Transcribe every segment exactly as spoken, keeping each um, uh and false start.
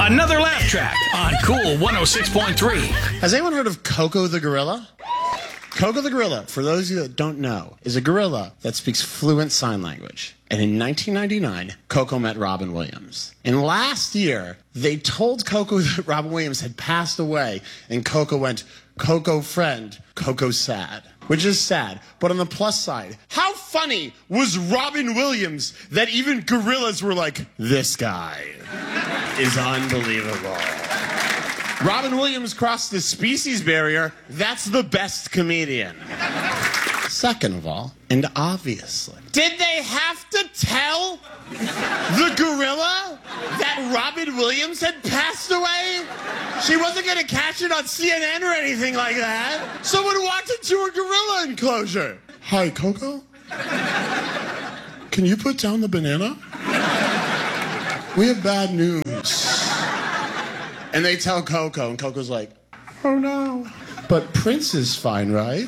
Another laugh track on Cool one oh six point three. Has anyone heard of Coco the gorilla? Coco the gorilla, for those of you that don't know, is a gorilla that speaks fluent sign language. And in nineteen ninety-nine, Coco met Robin Williams. And last year, they told Coco that Robin Williams had passed away, and Coco went, "Coco friend, Coco sad." Which is sad. But on the plus side, how funny was Robin Williams that even gorillas were like, "This guy is unbelievable." Robin Williams crossed the species barrier. That's the best comedian. Second of all, and obviously, did they have to tell the gorilla that Robin Williams had passed away? She wasn't going to catch it on C N N or anything like that. Someone walked into a gorilla enclosure. "Hi, Coco? Can you put down the banana? We have bad news." And they tell Coco, and Coco's like, "Oh no. But Prince is fine, right?"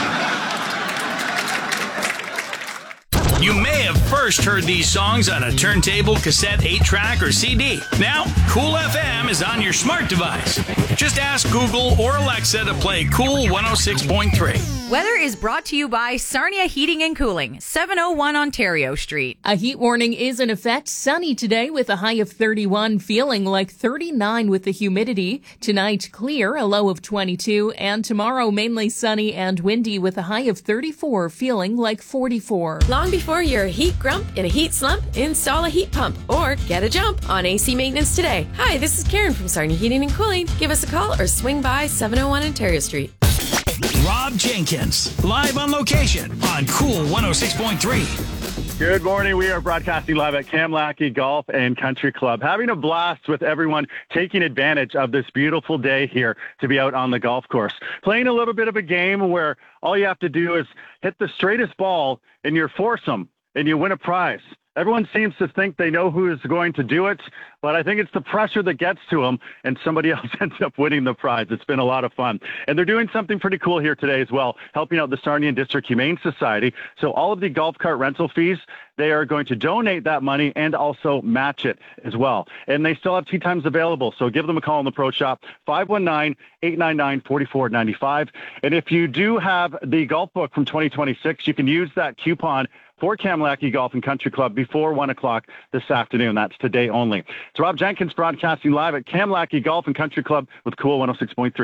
You may have first heard these songs on a turntable, cassette, eight track, or C D. Now, Cool F M is on your smart device. Just ask Google or Alexa to play Cool one oh six point three. Weather is brought to you by Sarnia Heating and Cooling, seven oh one Ontario Street. A heat warning is in effect. Sunny today with a high of thirty-one, feeling like thirty-nine with the humidity. Tonight, clear, a low of twenty-two, and tomorrow mainly sunny and windy with a high of thirty-four, feeling like forty-four. Long before you're a heat grump in a heat slump, install a heat pump or get a jump on A C maintenance today. Hi, this is Karen from Sarnia Heating and Cooling. Give us a call or swing by seven oh one Ontario Street. Rob Jenkins, live on location on Cool one oh six point three. Good morning. We are broadcasting live at Kamlaki Golf and Country Club, having a blast with everyone taking advantage of this beautiful day here to be out on the golf course. Playing a little bit of a game where all you have to do is hit the straightest ball in your foursome and you win a prize. Everyone seems to think they know who is going to do it, but I think it's the pressure that gets to them, and somebody else ends up winning the prize. It's been a lot of fun. And they're doing something pretty cool here today as well, helping out the Sarnia District Humane Society. So all of the golf cart rental fees, they are going to donate that money and also match it as well. And they still have tee times available, so give them a call in the Pro Shop, five one nine, eight nine nine, four four nine five. And if you do have the golf book from twenty twenty-six, you can use that coupon for Kamlaki Golf and Country Club before one o'clock this afternoon. That's today only. It's Rob Jenkins broadcasting live at Kamlaki Golf and Country Club with Cool one oh six point three.